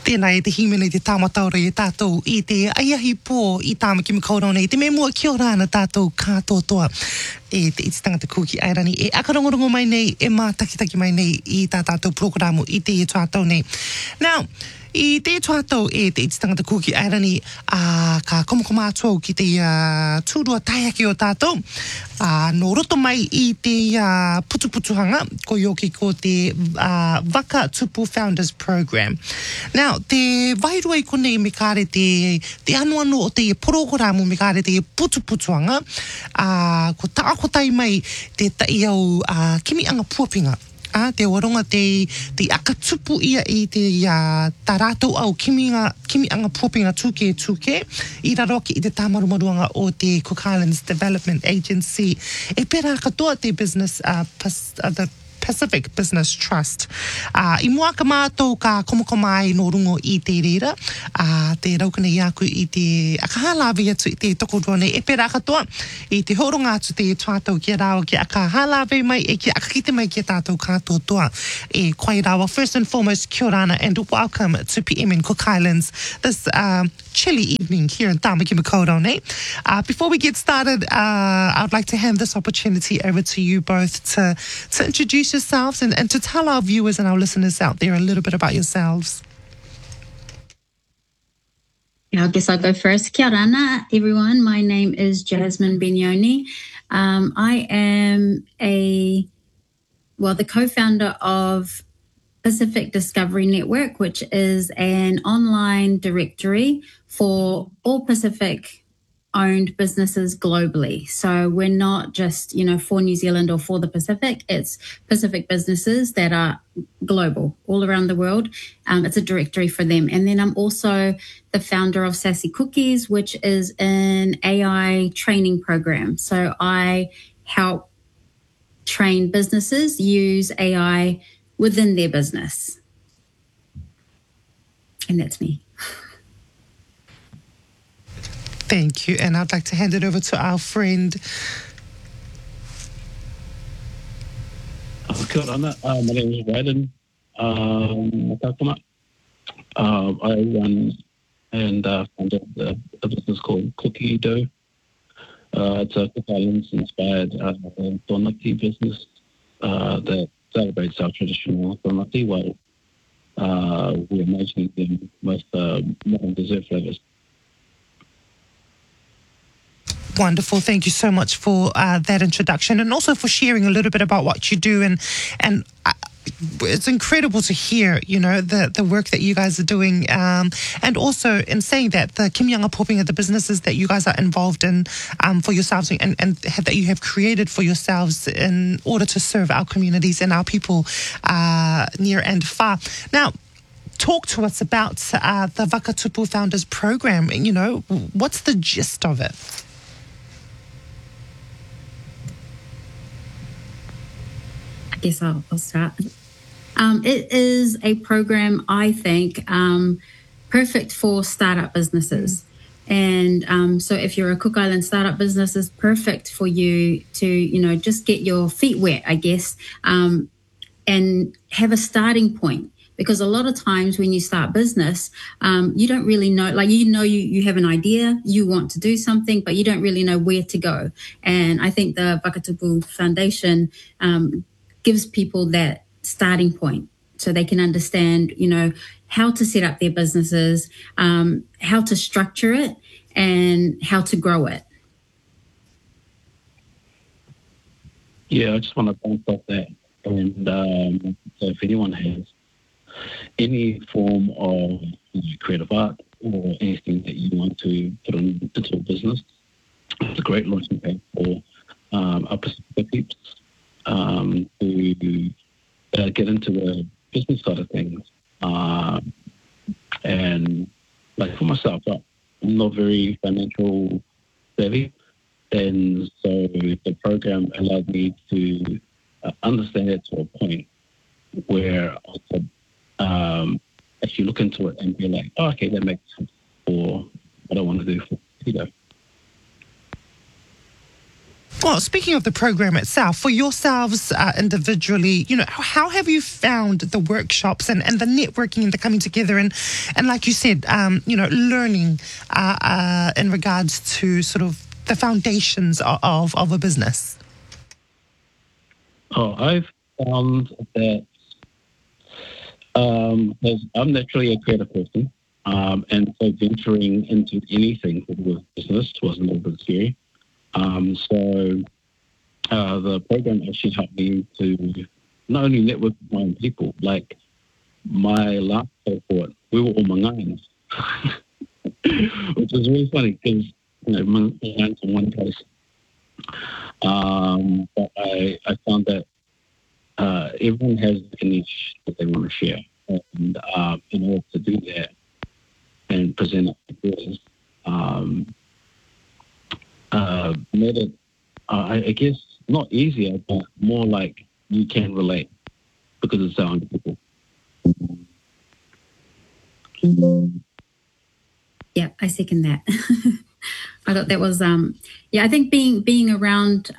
Tēnā e te himene te tāmataura e tātou I te aiahi pō I tāmaki makaurau nei. Te me mua kia ora ana tātou kātotoa e te iti tangata kūki airani e akarongorongo mai nei e mā takitaki mai nei I tā tātou programu I te e tātou nei. Now, I te tātou e te iti tangata kūki airani ka komokoma atua ki te tūrua taiaki o tātou. No roto mai I te putuputuhanga ko ioki ko te Waka Tupu Founders Program. Now, te wairua I konei me kāre te anuanu o te porokoramu me kāre te putuputuhanga ko taakotai mai te tai au kimianga puapinga. Te waronga te akatupu ia I te tā rātou au kimianga puapinga tūke I raroki I te tāmarumaruanga o te Cook Islands Development Agency e pērā katoa te business the Pacific Business Trust. I mua ka mātou ka komokoma ai no rungo I te reira. Te raukana I aku I te akahalawe atu I te tokorua nei. E pērā katoa I te horonga atu te tātou kia rāwa ki akahalawe mai e ki akakite mai ki tātou kātotoa. E koe rāwa. First and foremost, kia ora ana and welcome to PM in Cook Islands this chilly evening here in Tāmaki Makaurau nei. Before we get started, I'd like to hand this opportunity over to you both to introduce yourselves and to tell our viewers and our listeners out there a little bit about yourselves. Yeah, I guess I'll go first. Kia ora ana, everyone. My name is Jasmine Bignoni. I am the co-founder of Pacific Discovery Network, which is an online directory for all Pacific-owned businesses globally. So we're not just, for New Zealand or for the Pacific. It's Pacific businesses that are global, all around the world. It's a directory for them. And then I'm also the founder of Sassy Cookies, which is an AI training program. So I help train businesses use AI within their business. And that's me. Thank you. And I'd like to hand it over to our friend. Kia ora ana. My name is Ryden. I run and founded a business called Cookie Dough. It's a Cook Islands inspired donut business that celebrates our traditional donut while we're making them with modern dessert flavors. Wonderful. Thank you so much for that introduction and also for sharing a little bit about what you do. And it's incredible to hear, the work that you guys are doing. And also in saying that the kimianga puapinga, the businesses that you guys are involved in for yourselves and that you have created for yourselves in order to serve our communities and our people near and far. Now, talk to us about the Waka Tupu Founders Program. What's the gist of it? I guess I'll start. It is a program, I think, perfect for startup businesses. And so if you're a Cook Island startup business, it's perfect for you to, just get your feet wet, I guess, and have a starting point. Because a lot of times when you start business, you don't really know, you have an idea, you want to do something, but you don't really know where to go. And I think the Waka Tupu Foundation gives people that starting point so they can understand, how to set up their businesses, how to structure it, and how to grow it. Yeah, I just want to bounce off that. And so if anyone has any form of creative art or anything that you want to put into a business, it's a great launching pad for our Pacific peeps to get into the business side of things. And like for myself, I'm not very financial savvy. And so the program allowed me to understand it to a point where I could actually look into it and be like, oh, okay, that makes sense for what I want to do for Tito. Well, speaking of the program itself, for yourselves individually, how have you found the workshops and the networking and the coming together and like you said, learning in regards to sort of the foundations of a business? Oh, I've found that because I'm naturally a creative person, and so venturing into anything with business was a little bit scary. So the program actually helped me to not only network with my own people, like my last cohort, we were all Mangaians, which is really funny because, Mangaians in one place. But I found that everyone has a niche that they want to share. And in order to do that and present ideas, made it, I guess, not easier, but more like you can relate because it's our own people. Yeah, I second that. I thought that was, I think being around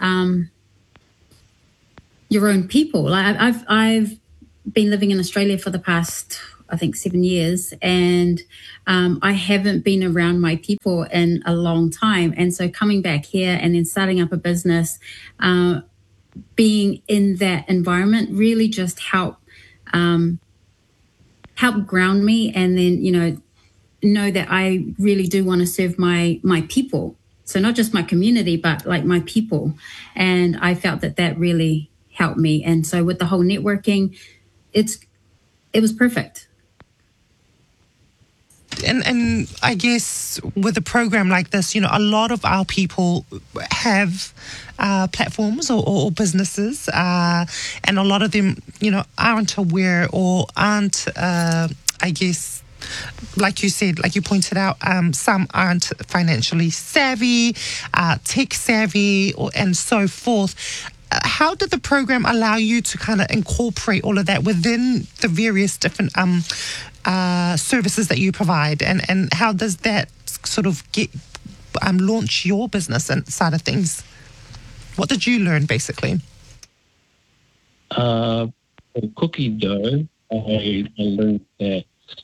your own people. Like I've been living in Australia for the past, I think, 7 years, and I haven't been around my people in a long time. And so coming back here and then starting up a business, being in that environment really just helped ground me, and then know that I really do want to serve my people. So not just my community, but like my people. And I felt that really helped me. And so with the whole networking, it was perfect. And I guess with a program like this, a lot of our people have platforms or businesses, and a lot of them, aren't aware or aren't, I guess, like you said, like you pointed out, some aren't financially savvy, tech savvy, and so forth. How did the program allow you to kind of incorporate all of that within the various different services that you provide, and how does that sort of get launch your business and side of things? What did you learn, basically? For Cookie Dough, I learned that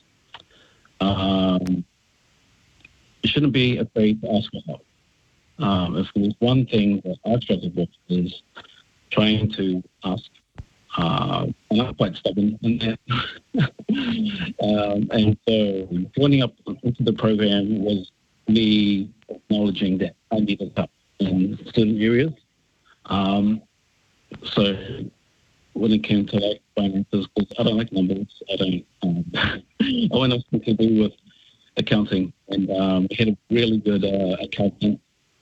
you shouldn't be afraid to ask for help. If there's one thing that I've struggled with is trying to ask. I'm not quite stubborn in that. And so joining up into the program was me acknowledging that I needed help in certain areas. So when it came to like finances, because I don't like numbers, I want nothing to do with accounting. And we had a really good accountant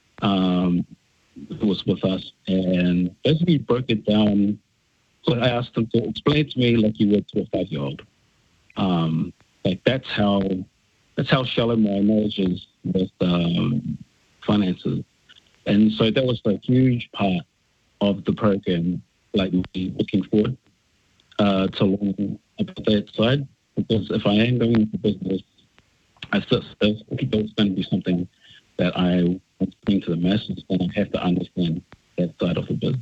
who was with us, and basically broke it down. So I asked him to explain to me like you would to a 5-year-old. Like that's how shallow my knowledge is with finances. And so that was a huge part of the program, like me looking forward to learn about that side. Because if I am going into business, I still think it's going to be something that I want to bring to the masses, and I have to understand that side of the business.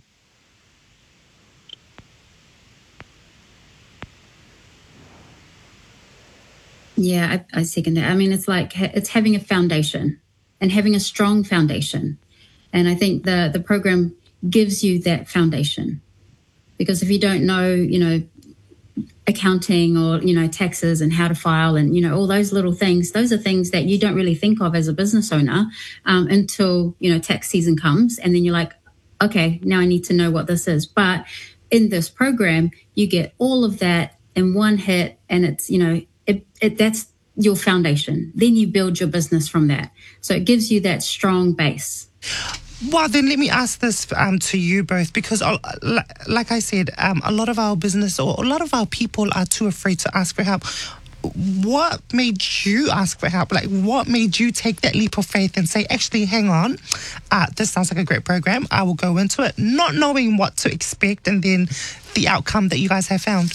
Yeah, I second that. I mean, it's like it's having a foundation and having a strong foundation. And I think the program gives you that foundation, because if you don't know, accounting or, taxes and how to file and, all those little things, those are things that you don't really think of as a business owner until, tax season comes. And then you're like, okay, now I need to know what this is. But in this program, you get all of that in one hit, and it's, that's your foundation. Then you build your business from that. So it gives you that strong base. Well, then let me ask this to you both, because like I said, a lot of our business or a lot of our people are too afraid to ask for help. What made you ask for help? Like, what made you take that leap of faith and say, actually, hang on, this sounds like a great program. I will go into it, not knowing what to expect, and then the outcome that you guys have found.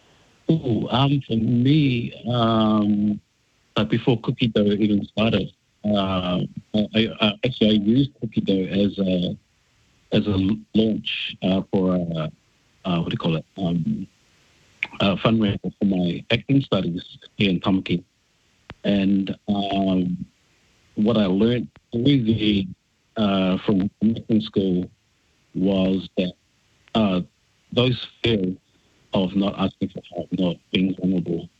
For me, before Cookie Dough even started, actually I used Cookie Dough as a launch for what do you call it? A fundraiser for my acting studies here in Tamaki. And what I learned really from acting school was that those fears of not asking for help, not being vulnerable,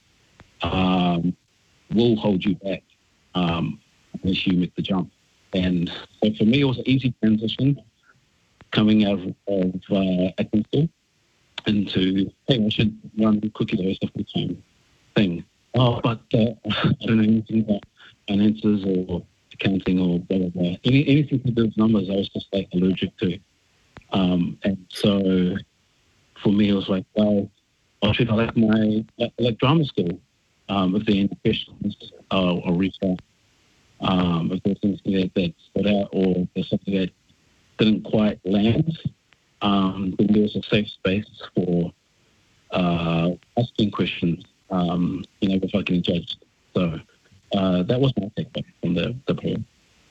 will hold you back unless you make the jump. And so for me, it was an easy transition coming out of acting school into, hey, I should run Cookie Dough as a full-time thing. Oh, but I don't know anything about finances or accounting or blah, blah, blah. Anything to do with numbers, I was just like allergic to. And so for me, it was like, well, should I like drama school? If there are any questions, I'll reach out. If there's something that stood out or there's something that didn't quite land, then there was a safe space for asking questions, without getting judged. So that was my takeaway from the program.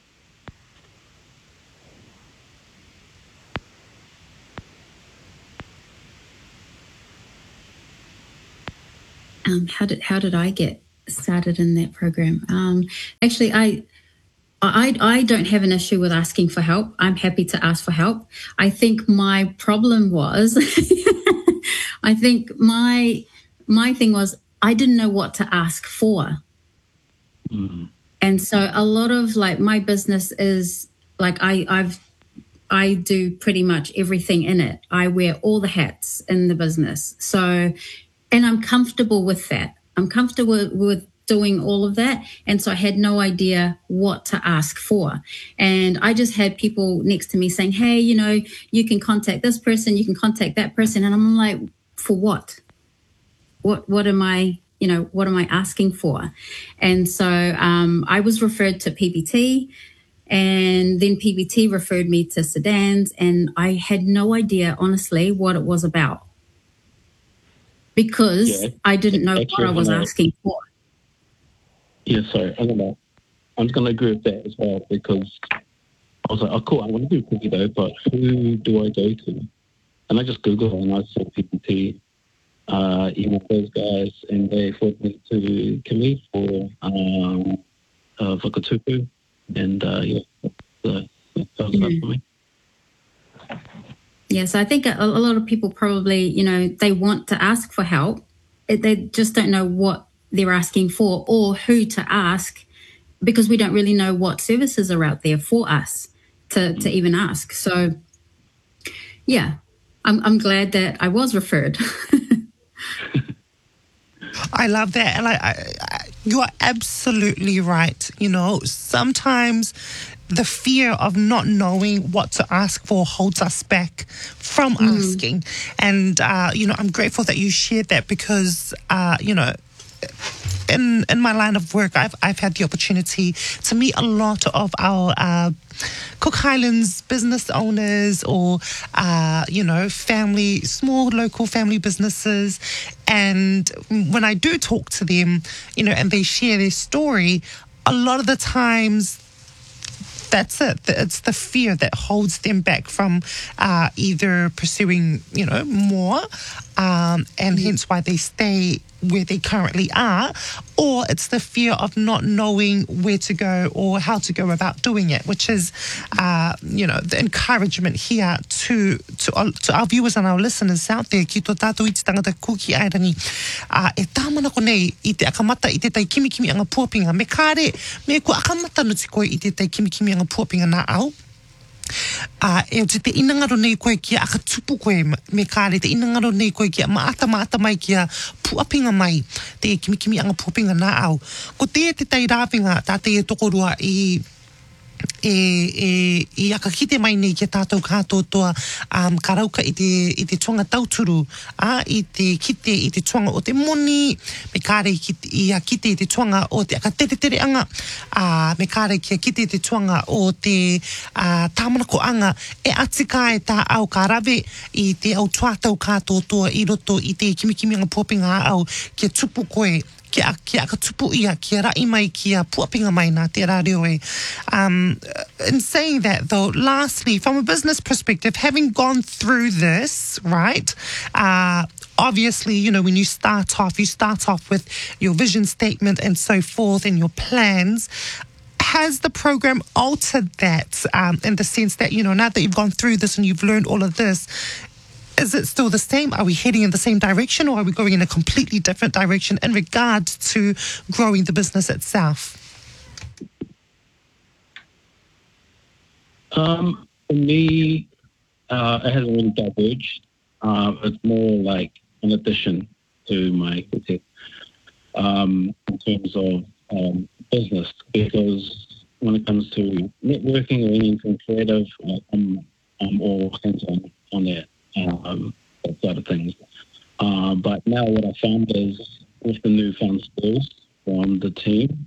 How did I get started in that program? Actually, I don't have an issue with asking for help. I'm happy to ask for help. I think my problem was, I think my thing was I didn't know what to ask for. Mm-hmm. And so a lot of like my business is like I do pretty much everything in it. I wear all the hats in the business. So, and I'm comfortable with that. I'm comfortable with doing all of that. And so I had no idea what to ask for. And I just had people next to me saying, hey, you can contact this person, you can contact that person. And I'm like, for what? What am I, what am I asking for? And so I was referred to PBT, and then PBT referred me to Sedans, and I had no idea, honestly, what it was about because I didn't know what I was asking for. Yeah, sorry. I'm just gonna agree with that as well because I was like, oh, cool, I want to do Cookie Dough, but who do I go to? And I just Googled and I saw PBT, emailed those guys, and they forwarded me to Kimi for Whakatupu, and that was that for me. Yes, I think a lot of people probably, they want to ask for help. They just don't know what they're asking for or who to ask because we don't really know what services are out there for us to even ask. So, yeah, I'm glad that I was referred. I love that. And you are absolutely right. Sometimes the fear of not knowing what to ask for holds us back from asking. And, I'm grateful that you shared that because, in my line of work, I've had the opportunity to meet a lot of our Cook Highlands business owners or, small local family businesses. And when I do talk to them, and they share their story, a lot of the times that's it. It's the fear that holds them back from either pursuing, more, and hence why they stay where they currently are, or it's the fear of not knowing where to go or how to go about doing it, which is, the encouragement here to our viewers and our listeners out there. Ki tō tātou i te tangata kuki airani, e tāmana ko nei i te akamata i te tai kimi anga puapinga. Me kāre, me ko akamata no te koe i te tai kimi anga puapinga nā au. E te inangaro nei koe kia akatupu koe me kāre, te inangaro nei koe kia maata mai kia puapinga mai te kimi anga puapinga nā au. Ko te tai rāwinga tāte e tokorua i akakite mai nei kia tātou kātotoa karauka i te tuanga tauturu, i te kite i te tuanga o te moni, me kāre i kite i te tuanga o te akatere anga, me kāre kia kite i te tuanga o te tāmanako anga, e atika e tā au ka rawe i te au tuatau kātotoa i roto i te kimi anga puapinga au kia tupu koe ki a ka tupu ia, ki a rai mai, ki a puapinga mai nā te rā reo e. In saying that though, lastly, from a business perspective, having gone through this, right, obviously, you know, when you start off with your vision statement and so forth and your plans. Has the program altered that in the sense that, you know, now that you've gone through this and you've learned all of this, is it still the same? Are we heading in the same direction, or are we going in a completely different direction in regards to growing the business itself? For me, it hasn't really diverged. It's more like an addition to my critique in terms of business, because when it comes to networking or anything creative, I'm all hands on that side of things. But now what I found is with the newfound skills from the team,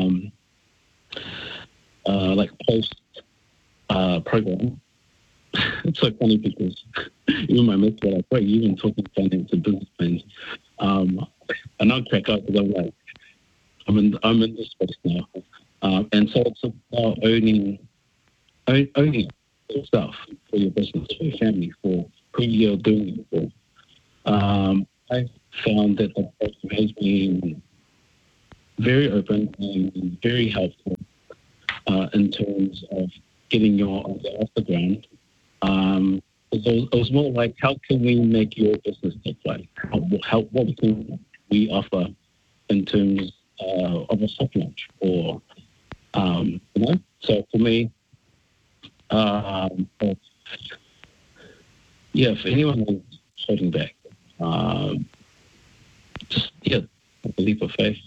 like post program, it's so funny because even my mates were like, "Wait, you even talking finance and business plans?" And I'll crack up because I'm like, I'm in this space now, and so it's about owning yourself for your business, for your family, for who you're doing it for. I found that the program has been very open and very helpful in terms of getting your idea off the ground. It was more like, how can we make your business look like? What can we offer in terms of a soft launch, or you know? So for me, if anyone is holding back, just a leap of faith.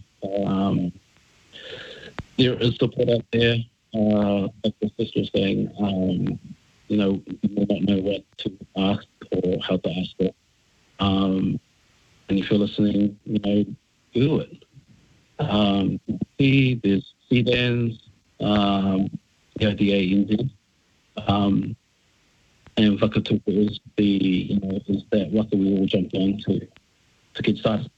There is support out there. Like the sister was saying, you know, you may not know what to ask or how to ask it. And if you're listening, you know, do it. There's CDANs, DIDA, and Vakatupu is is that waka we all jump on to get started.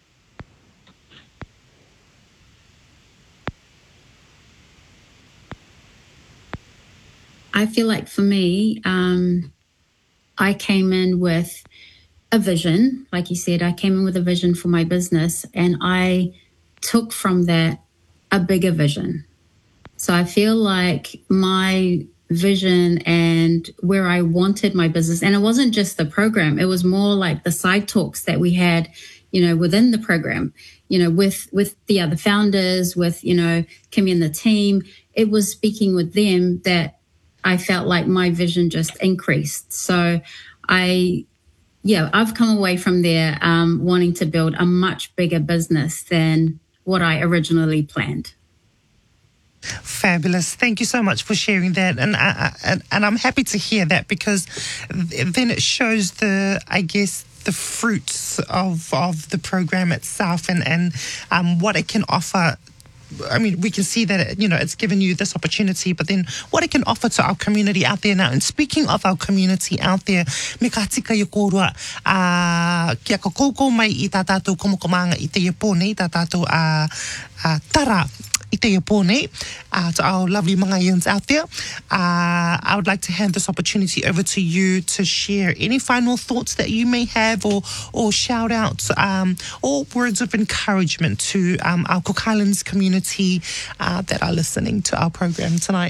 I feel like for me, I came in with a vision. Like you said, I came in with a vision for my business, and I took from that a bigger vision. So I feel like my vision and where I wanted my business, and it wasn't just the program, it was more like the side talks that we had, you know, within the program, you know, with the other founders, with, you know, Kimmy and the team. It was speaking with them that I felt like my vision just increased. So I've come away from there wanting to build a much bigger business than what I originally planned. Fabulous. Thank you so much for sharing that. And I'm happy to hear that, because then it shows the fruits of the program itself and what it can offer. I mean, we can see that, you know, it's given you this opportunity, but then what it can offer to our community out there now. And speaking of our community out there, me ka tika i kōrua, kia ka koukou mai i tā tātou komokomanga i te iapone, i tā tātou tara i te iapone, to our lovely Mangaians out there. I would like to hand this opportunity over to you to share any final thoughts that you may have, or shout outs, or words of encouragement to our Cook Islands community that are listening to our program tonight.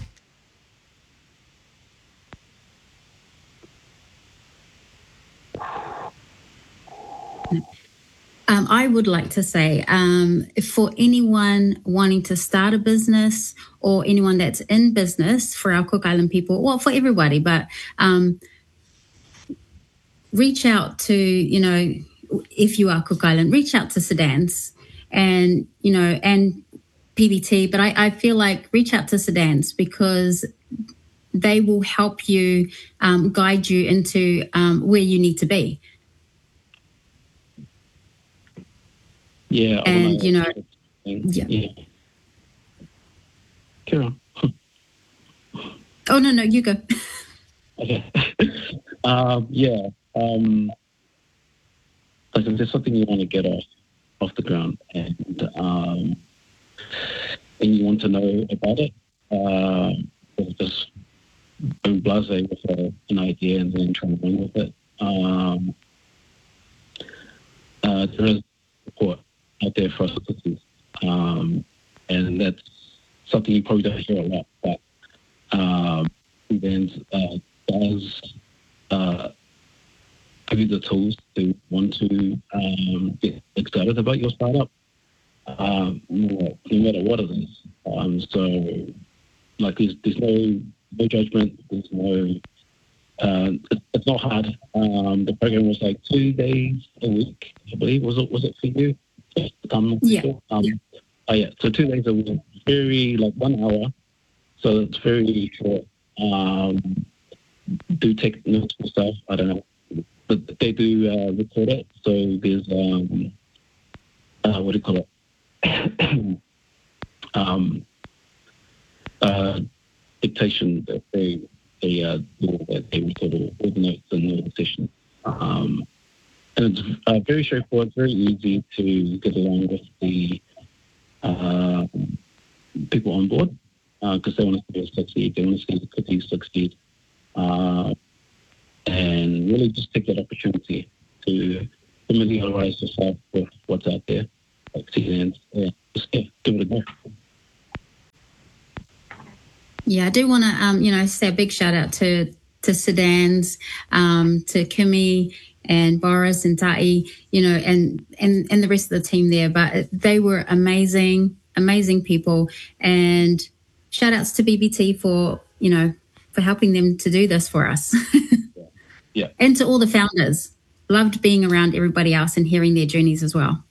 I would like to say, for anyone wanting to start a business, or anyone that's in business, for our Cook Island people, well, for everybody, but reach out to, you know, if you are Cook Island, reach out to Sedans and, you know, and PBT. But I feel like reach out to Sedans, because they will help you, guide you into where you need to be. Yeah. And, you know, yeah. Carol. Oh, no, you go. Okay. Like if there's something you want to get off off the ground, and you want to know about it, just being blasé with an idea and then trying to run with it. There is support out there for us cookies, and that's something you probably don't hear a lot, but events does give you the tools to want to get excited about your startup, no matter what it is. So, like, there's no judgment. There's no. It's not hard. The program was like 2 days a week, I believe. Was it for you? Yeah. Oh yeah. So 2 days a week, very like 1 hour. So it's very short. Do technical stuff. I don't know, but they do record it. So there's what do you call it? Dictation that they record all the notes and all the sessions. And it's very straightforward, very easy to get along with the people on board because they want to see us succeed. They want to see the cookies succeed. And really just take that opportunity to familiarize yourself with what's out there, like CNNs, just give it a go. Yeah, I do want to, say a big shout out to Sedans, to Kimmy and Boris and Tai, and the rest of the team there. But they were amazing people. And shout outs to BBT for helping them to do this for us. Yeah. And to all the founders. Loved being around everybody else and hearing their journeys as well.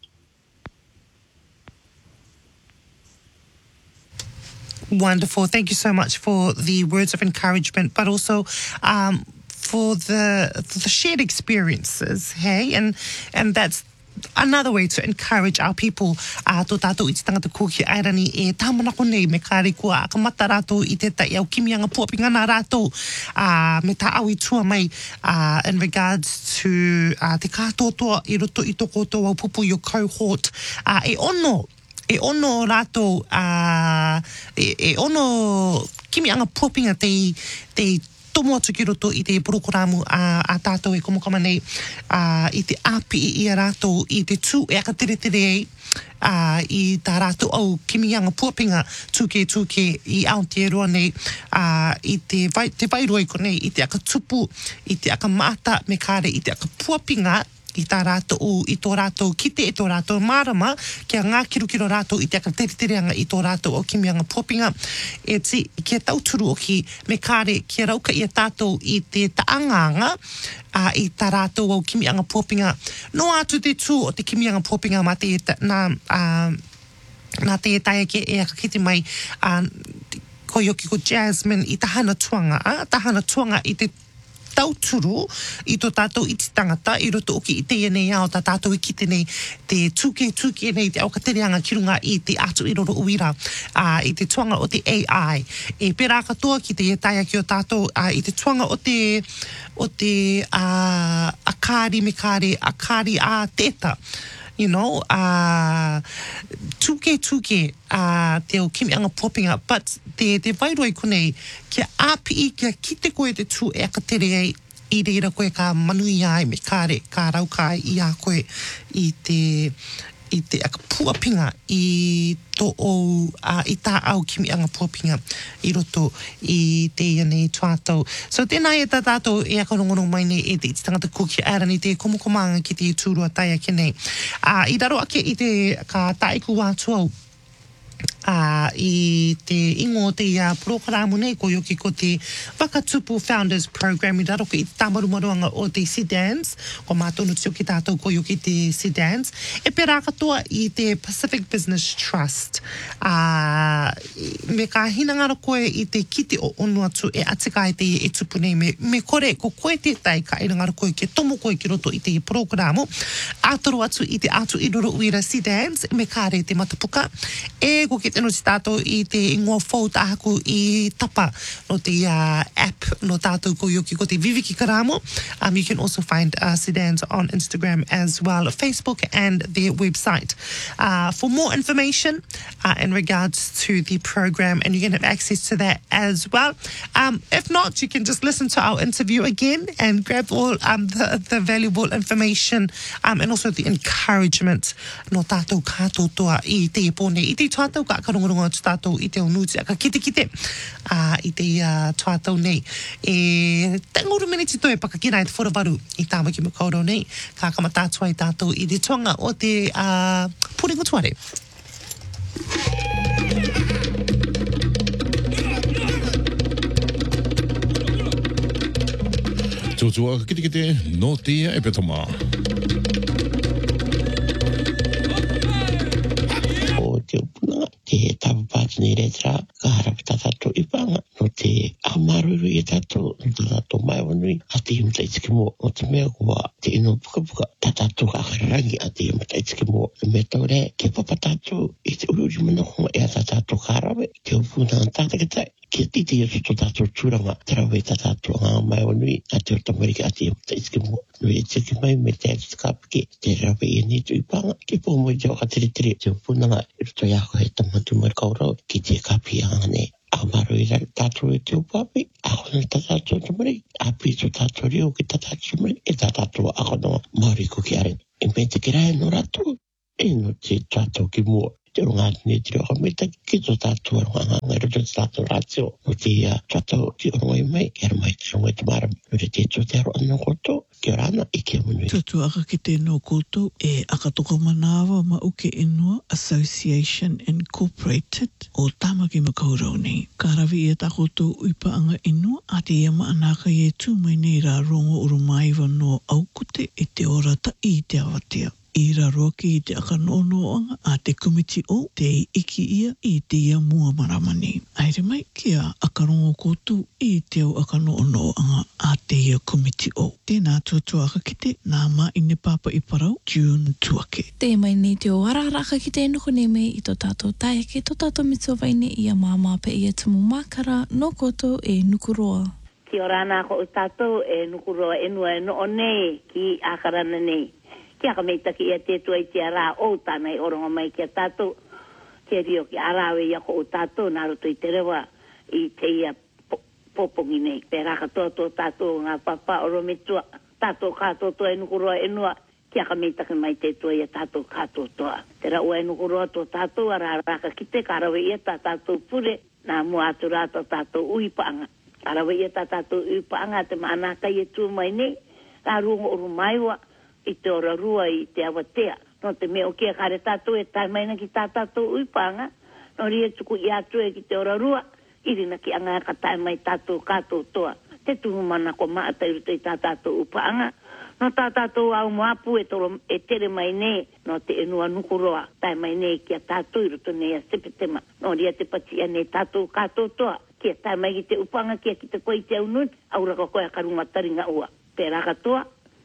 Wonderful. Thank you so much for the words of encouragement, but also for the shared experiences, hey? And that's another way to encourage our people. Tō tātou I te tangata kōki airani e tāmana konei me kāre kua akamata rātou I te tai au kimianga puapinga nā rātou me tā au I tua mai in regards to te kātotoa I roto I toko tō au pupu your cohort. E ono rātou, e ono kimianga puapinga te tomo atu ki roto I te porokoramu a tātou e komokama nei I te api I a rātou I te tū e aka tere ei I tā rātou au kimianga puapinga tūke I Aotearoa nei I te vairoi ko nei I te aka tupu, I te aka mata me kāre I te aka puapinga I tā rātou, I tō rātou kite, I tō rātou mārama, kia ngā kirukiro rātou I te aka tere-tereanga I tō rātou o kimianga puapinga. Kia tauturu o ki me kāre, kia rauka I a tātou I te taanganga I tā rātou o kimianga puapinga. No atu te tū o te kimianga puapinga ma te nā te taia ke e aka kite mai ko yoki ko Jasmine I tahana tuanga I te tauturu I tō tātou I te tangata I roto oki I te nei ao tā tātou I kite nei te tūke nei te aukatereanga ki runga I te atu I roro uira I te tuanga o te AI e pera katoa ki te taia ki o tātou I te tuanga o te akari me kāre akari a teta tūke te o kimianga puapinga, but te vairoi konei, kia api kia kite koe te tū e aka tere ei, I reira koe ka manui ai me kāre, ka raukai I a koe I te aka puapinga I tō o I tā au kimianga puapinga I roto I te ia nei tuatau. So tēnā e tā tātou e aka rongono mai nei e te tangata kūki airani te komokomanga ki te tūrua taia ke nei. I raro ake I te ka taiku wātuau I te ingo te prokaramu nei ko yoki ko te Whakatupu Founders Program I raro ki te tamarumaruanga o te Sedans ko mātonu tio ki tātou ko yoki te Sedans e pera katoa I te Pacific Business Trust me ka hinangara koe I te kite o onu atu e atika I te e tupu nei me kore ko koe te tai ka inangara koe ke tomo koe ki roto I te prokaramu atoro atu I te atu I roro uira Sedans me kāre te matapuka e ko ke te no te tātou I te ingoa whau tāku I tapa no te app no tātou koyoki ko te Viviki Karamo. You can also find Sedans on Instagram as well, Facebook and their website. For more information in regards to the program, and you can have access to that as well. If not, you can just listen to our interview again and grab all the valuable information and also the encouragement no tātou kātotoa I te pone. I te tātou ka karongorongo tu tātou I te onuti ka kite I te tātou nei. E tangoru miniti toi pakakina I te wharawaru I tāmaki makauro nei. Ka kamatātua I tātou I te tonga o te puringo tuare. Tūtua kite no te epetoma. O te upuna, te tapapātu nei retra, ka harapita tātou I panga, no te amaruru I tātou, no te tātou maiwanui, a te imuta I tiki mo, no te mea kua, te ino puka, ta tātou ka akarangi a te imuta I tiki mo, me taure, ke papa tātou, I te ururi manakonga ea ta tātou ka harawe, te upuna an tātakitai, ke titi I to tātou tūranga, terawe ta tātou ngā maiwanui, a te o tamarika a te imuta I tiki mo, no e tiki mai me te ati kāpike, te rawe I netu I panga, ke pō mo I te waka tere, te upuna I roto I ako he tamatu mai kaurau, ki te kapi angane. A maro I rai tātou E te upapi, ako na tātou tamari, a pito tātou reo ki tātou tamari, e tātou ako no maori ko ki are. E me te kirai no rato, e no te tātou ki mua. Te ronga ne te reo kameta ki tō tātou ronga ngai roto te tātou ratio. No te tātou ki ronga I mai, ki ara mai te ronga I te marami. No te tō te aro anō koto, ki orana I ke munui. Tutu aka ki te no koto e akatoko manawa ma uke inua Association Incorporated o Tāmaki Makaurau nei. Ka rawi e takoto uipa anga inua a te ia maanaka I e tū mai nei rā rongo urumaiwa no aukute e te orata I te awatea. I raro ki I te akanonoanga a te komiti o te iki ia I te ia mua maramani. Aere mai kia akarongo kotu I te au akanonoanga a te ia komiti o. Tēnā tuatua aka kite nā mā I ne papa I parau June tuake. Te mai nei te o araraka ki te nuku nei me I tō tātou taeke, tō tātou mitsowaine I a māmā pe I a tumu mākara no koto e nukuroa. Ki o rāna ko o tātou e nukuroa enua e no o nei ki ākarana nei. Kia ka meita ki e te tua I te ara o tānei oronga mai ki a tātou. Ke rio ki arawe ia ko o tātou nā roto I te rewa I te ia popongi nei. Pērā katoa tō tātou ngā papa oro me tua. Tātou kātou toa e nukuroa enua. Kia ka meita ki mai te tua ia tātou kātou toa. Te ra ua e nukuroa tō tātou ara raka ki te karawe ia tā tātou pure. Nā mua atu rātou tātou uipaanga. Karawe ia tā tātou uipaanga te maanaka I e tū mai nei. Rā rungo oru maiwa. I te ora rua I te awatea. No te mea o kia kare tātou e tai maina ki tā tātou uipanga. No ria tuku I atu e ki te ora rua. Irina ki anga ka tai mai tātou kātou toa. Te tuhu mana ko maata I ruto I tā tātou upanga. No tā tātou au moapu e tere mai nei. No te enua nukuroa. Tai mai nei ki a tātou I ruto nei a sepetema. No ria te pati nei tātou kātou toa. Kia tai mai ki te upanga kia ki te koi te aunut. Aura ko koe karunga taringa ua. Pērā katoa.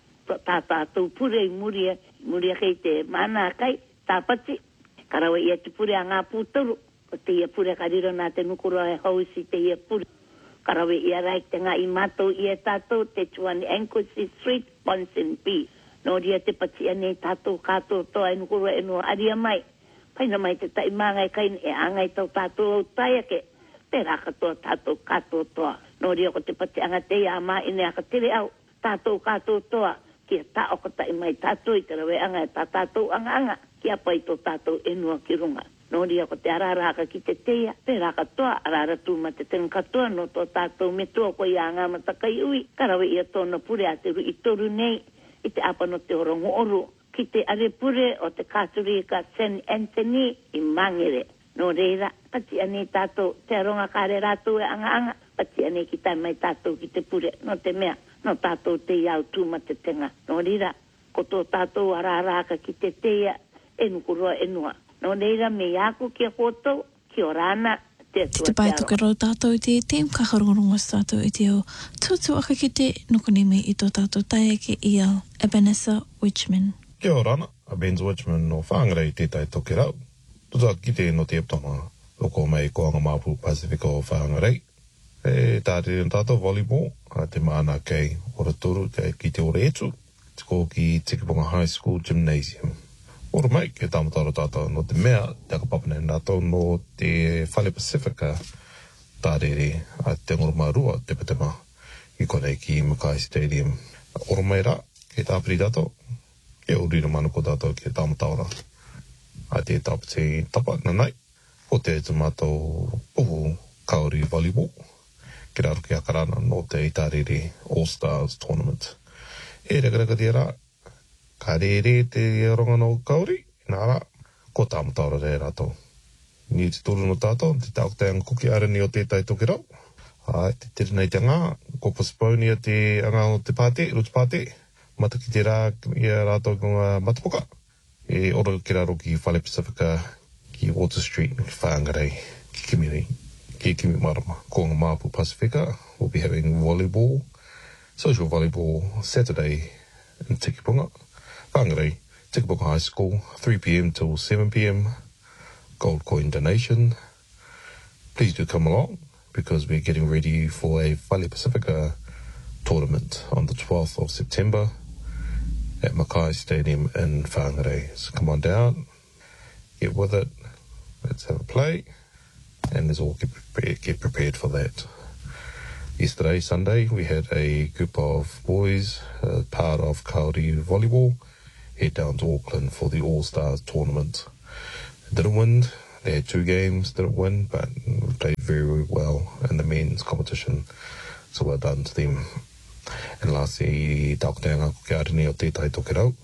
Tātou pure I muria kei te mana kai, tāpati. Karawa ia te pure a ngā pūtaru. O te ia pure kariro nā te nukuroa e hausi te ia pure. Karawa ia rai te ngā I mātou ia tātou te tuani Anglesey Street, Bonson B. No ria te pati anei tātou kātou toa e nukuroa e no aria mai. Paina mai te tai māngai kai e angai tau tātou au taiake. Pērā katoa tātou kātou toa. No ria ko te pati anga te ia mā ine aka tere au. Tātou kātou toa. Kia tā o kata I mai tātou I te rawe anga e tā tātou anga. Kia pai tō tātou enua ki runga. Nō ria ko te araraka ki te teia. Pērā katoa arara tūma te tenga katoa no tō tātou me tō ko I anga matakai ui. Karawe ia tōna pure a te ru I toru nei. I te apa no te orongo oru. Ki te are pure o te kāturika St. Anthony I Mangere. Nō reira, pati ane tātou te aronga kare rātou e anga. Pati ane ki tai mai tātou ki te pure. No te mea. No tātou te iau tūma te tenga. No rira, ko tō tātou araraka ki te teia e nukuroa enua. No reira me iako ki a kotou, ki o rāna te atua te aro. Te pai tukarau tātou I te team kakarongongo tātou I te o tūtu aka ki te nukuni me I tō tātou taeke I a Ebenezer Wichman. Kia ora ana, a Benz Wichman no whāngarai tētai toke rau. Tuta ki te no te eptama loko mai ko anga Mapu Pacifica o whaangarei. Tāre un tātou volleyball, te maana kei ora turu, ki te ora etu, ko ki Tikipunga High School Gymnasium. Ora mai, ke tāmatara tātou no te mea, te akapapane nātou no te Whale Pacifica tārere a te ngoromarua te patema i konei ki Mackay Stadium. Ora mai rā, ke tāpiri tātou, ke urira mana ko tātou ke tāmatara. A te tāpiti tapa nanai, ko te tāmatou puhu kauri volleyball. Ke raro ki akarana no te Itarere All-Stars Tournament. E rekaraka te rā, ka rere te ronga no kauri, nā rā, ko tāmatara re rātou. Ni te tūru no tātou, te tākutanga kuki arani o tētai toki rau. Te tere nei te ngā, ko postponia te anga o te pāte, rutu pāte, mata ki te rā, i a rātou ko ngā matapuka. E ora ki raro ki Whale Pacifica, ki Water Street, ki Whaangarei, ki Kimiri. Ki Kimi Marama, ko ngā Mapu Pacifica, we'll be having volleyball, social volleyball, Saturday in Tikipunga. Whangarei, Tikipunga High School, 3 p.m. till 7 p.m. Gold coin donation. Please do come along, because we're getting ready for a Whale Pacifica tournament on the 12th of September at Mackay Stadium in Whangarei. So come on down, get with it, let's have a play. And let's all get prepared for that. Yesterday, Sunday, we had a group of boys, part of Kauri Volleyball, head down to Auckland for the All-Stars tournament. Didn't win. They had 2 games, didn't win, but played very, very well in the men's competition. So well done to them. And lastly, Tākutanga Kukiarani o Tētai Tokirau.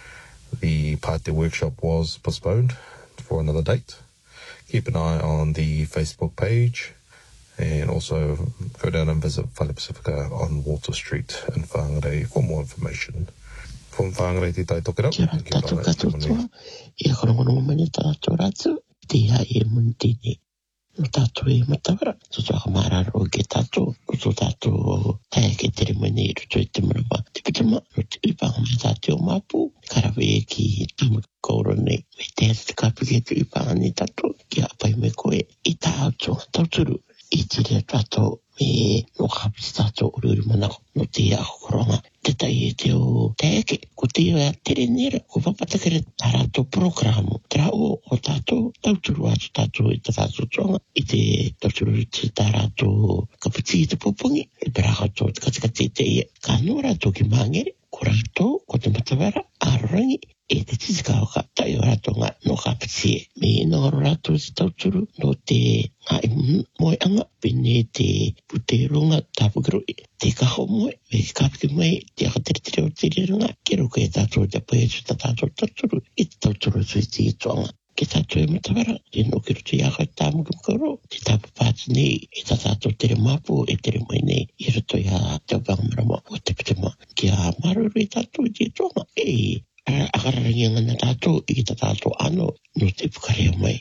The Pāte workshop was postponed for another date. Keep an eye on the Facebook page, and also go down and visit Whale Pacifica on Water Street in Whangarei for more information. From Whangarei te tai tokera. Kia rā tātou katoa, e akarongorongo mani tātou rātu, te ia e munitini. No tātou e matawara, tātou akamararo ke tātou, no tātou taia ke tere mani i ruto i te marama. Te pitama, no te upanga mai tātou Mapu, karawe e ki tamaka kauro nei, me te hata te kapike te upanga ni tātou, ki apai me koe, i tātou tauturu, i tiri tātou, me no kapiti tātou ururi manako, no te ia koronga, te tai e te o teake, ko te ia tere nera, ko papatakere tā rātou programu, tra o tātou tauturu atu tātou i tā tātou tonga, i te tauturu i tā rātou kapiti i te popongi, e pera rātou te katikati te ia, ka no rātou ki mangere, ko rātou, ko te matawara, arorangi, e te titikauka, tai o rātou ngā no kapiti e. Me no rātou te tauturu, no te ngā moe anga, pene te puteronga tāpukiro e, te kaho moe, me te kapiti mai, te akatere o te riranga, ke roko e tātou te apai atu ta tātou tauturu, i te tauturu atu i te itoanga. Ke tātou e matawara, te no ki rutu i aka tāmuka mkauro, te tāpa pāti nei, e tā tātou tere Mapu, e tere mai nei, i rutu i a te upangamarama o te pitama, ki a maruru i tātou i te itoanga, e akararangi ngana tātou, i ta tātou ano, no te pukarea mai.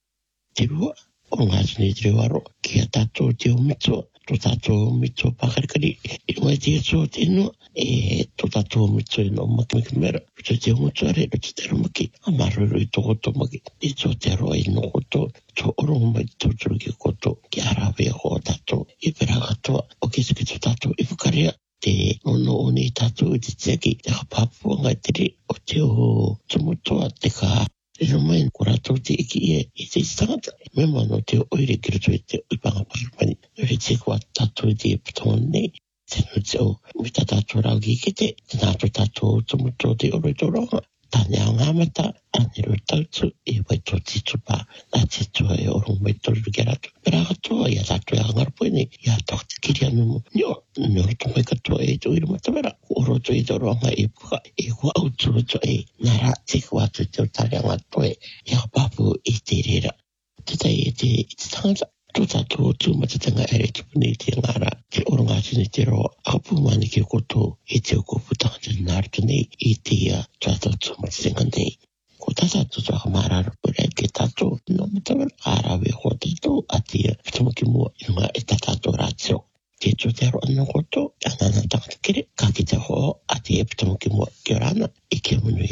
Te rua, o ngā tini te rewaro, ki a tātou te o mito, to tātou mito pakarikari, i ngai te atua te inua, e to tātou mito i no makimaki mera, to te omutuare, to te ramaki, a maruru i toko tomaki, i to te roa i no koto, to orongo mai te tauturu ki koto, ki arawe ko tātou, i pera katoa, o kisa ki to tātou i whakarea, te ono o nei tātou i te teki, te kapapua ngai tere, o te o tumutoa, te ka rino mai, ko rātou te iki e, i te tangata, mema no te oire ki rutu i te uipanga parapani, no he te kua tātou i te patonga nei, te no te o, mi tā tātou rau ki kete, te nātou tātou tumutoa te oro i tō ronga, tāne a ngāmata, ane roi tautu, e wai tō te tupa, nā te tua e orong mai tōru ki rātou. Pera katoa, ia tātou e angarapoene, ia tōk te kiri anu mo. Nio roto mai katoa e tō ira matawera, o roto i tō ronga e puka, e kua autu roto e, nā rā, te kua atu te o tāre angarapoe, e a papu i te rera. Te tai e te tangata, tō tātou tū matatanga ere tupuni te ngāra, te oronga tini te roa, akapumani ki koto e te o koputanga nārtu nei, i te ia tātou tū matatanga nei. Ko tātou tō akamāraro pura ke tātou no matawara, ārawe ko tātou a te whitamaki mua i ngā e tātou rātio. Te tō te aro anō koto, anana tangata kere, ka ki te hoa a te whitamaki mua ki orana, i kia munuia.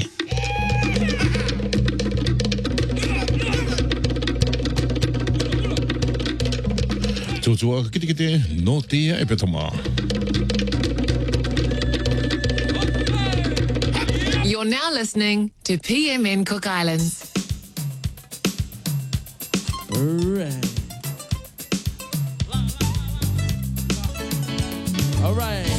Tōtua ka kite no tia e petama. You're now listening to PMN Cook Islands. All right.